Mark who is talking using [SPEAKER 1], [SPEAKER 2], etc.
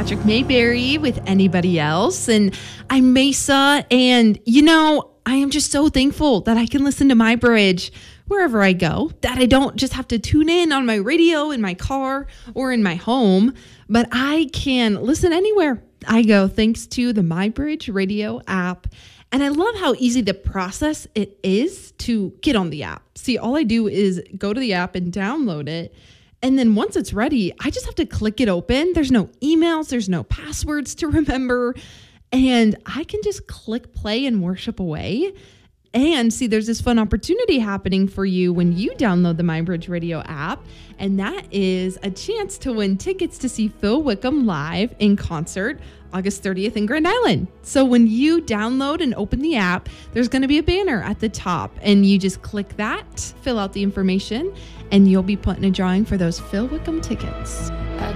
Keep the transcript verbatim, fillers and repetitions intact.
[SPEAKER 1] Patrick Mayberry with Anybody Else. And I'm Mesa. And, you know, I am just so thankful that I can listen to My Bridge wherever I go, that I don't just have to tune in on my radio in my car or in my home, but I can listen anywhere I go thanks to the My Bridge radio app. And I love how easy the process it is to get on the app. See, all I do is go to the app and download it. And then once it's ready, I just have to click it open. There's no emails, there's no passwords to remember. And I can just click play and worship away. And see, there's this fun opportunity happening for you when you download the My Bridge Radio app. And that is a chance to win tickets to see Phil Wickham live in concert August thirtieth in Grand Island. So when you download and open the app, there's going to be a banner at the top. And you just click that, fill out the information, and you'll be put in a drawing for those Phil Wickham tickets.